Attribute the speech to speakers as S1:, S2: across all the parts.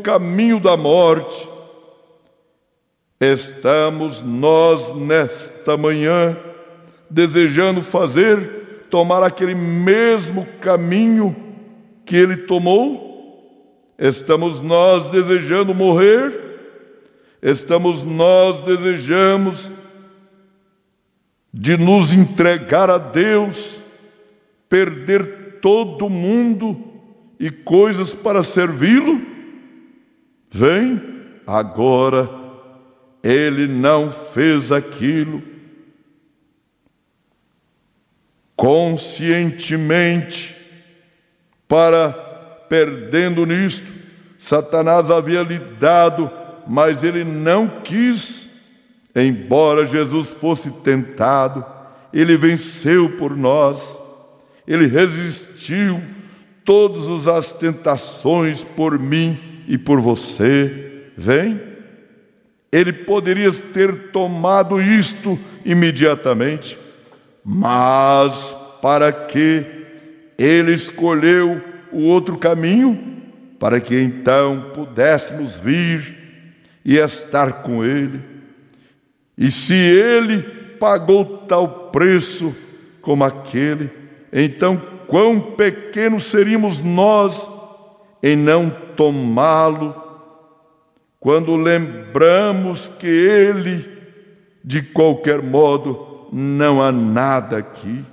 S1: caminho da morte. Estamos nós, nesta manhã, desejando tomar aquele mesmo caminho que ele tomou? Estamos nós desejando morrer? Estamos nós desejamos de nos entregar a Deus, perder todo mundo e coisas para servi-lo? Vem, agora ele não fez aquilo conscientemente, perdendo nisto. Satanás havia lhe dado, mas ele não quis. Embora Jesus fosse tentado, ele venceu por nós. Ele resistiu todas as tentações por mim e por você. Vem. Ele poderia ter tomado isto imediatamente, mas para que ele escolheu o outro caminho? Para que então pudéssemos vir e estar com ele. E se ele pagou tal preço como aquele, então quão pequenos seríamos nós em não tomá-lo, quando lembramos que ele, de qualquer modo, não há nada aqui.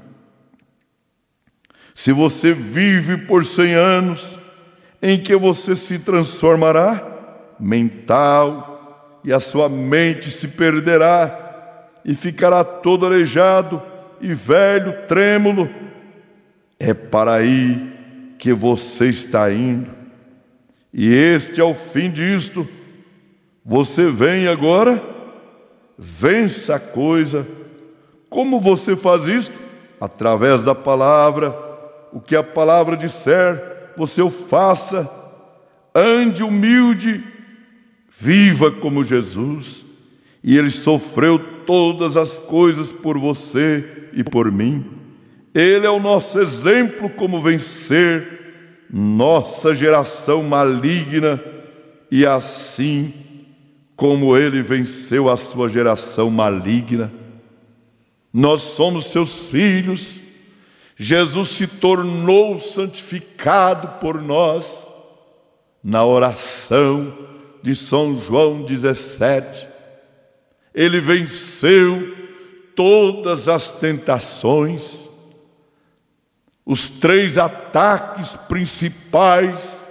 S1: Se você vive por 100 anos, em que você se transformará? Mental, e a sua mente se perderá, e ficará todo aleijado, e velho, trêmulo. É para aí que você está indo, e este é o fim disto. Você vem agora, vença a coisa. Como você faz isto? Através da palavra. O que a palavra disser, você o faça. Ande humilde, viva como Jesus. E ele sofreu todas as coisas por você e por mim. Ele é o nosso exemplo como vencer nossa geração maligna, e assim como ele venceu a sua geração maligna. Nós somos seus filhos. Jesus se tornou santificado por nós na oração de São João 17. Ele venceu todas as tentações, os 3 ataques principais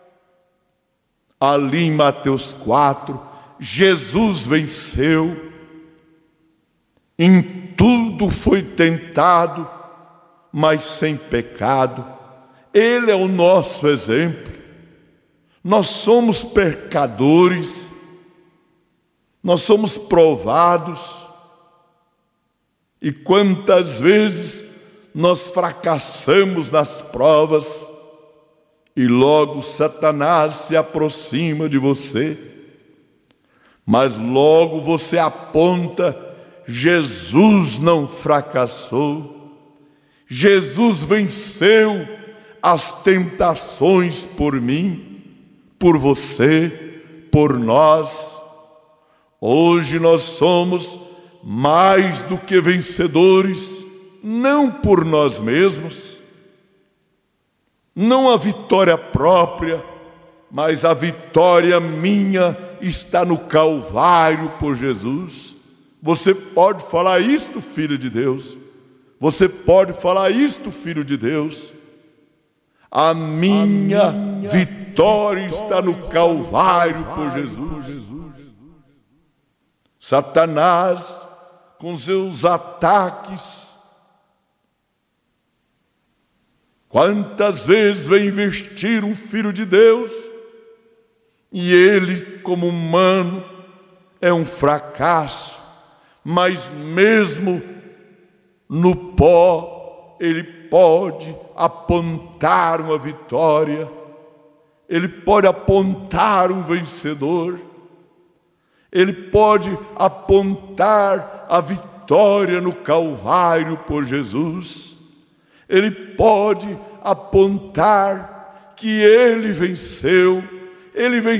S1: ali em Mateus 4. Jesus venceu, em tudo foi tentado, mas sem pecado. Ele é o nosso exemplo. Nós somos pecadores, nós somos provados, e quantas vezes nós fracassamos nas provas, e logo Satanás se aproxima de você, mas logo você aponta: Jesus não fracassou, Jesus venceu as tentações por mim, por você, por nós. Hoje nós somos mais do que vencedores, não por nós mesmos, não a vitória própria, mas a vitória minha está no Calvário por Jesus. Você pode falar isto, filho de Deus? Você pode falar isto, filho de Deus? A minha vitória está no Calvário por Jesus. Satanás, com seus ataques, quantas vezes vem investir um filho de Deus, e ele, como humano, é um fracasso, mas mesmo no pó, ele pode apontar uma vitória, ele pode apontar um vencedor, ele pode apontar a vitória no Calvário por Jesus, ele pode apontar que ele venceu